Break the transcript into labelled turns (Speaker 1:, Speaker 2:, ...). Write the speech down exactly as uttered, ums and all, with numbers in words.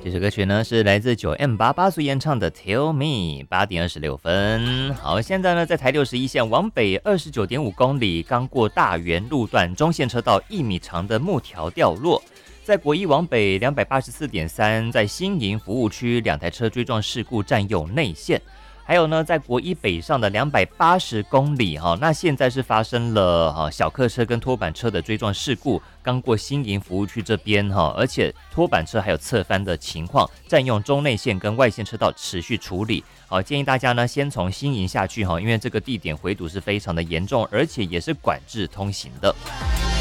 Speaker 1: 这首歌曲呢是来自九 M 八八所演唱的 Tell Me， 八点二十六分。好，现在呢在台六十一线往北二十九点五公里，刚过大园路段中线车道一米长的木条掉落。在国一往北两百八十四点三，在新营服务区两台车追撞事故占用内线。还有呢，在国一北上的两百八十公里哈，那现在是发生了哈小客车跟拖板车的追撞事故，刚过新营服务区这边哈，而且拖板车还有侧翻的情况，占用中内线跟外线车道持续处理。好，建议大家呢先从新营下去哈，因为这个地点回堵是非常的严重，而且也是管制通行的。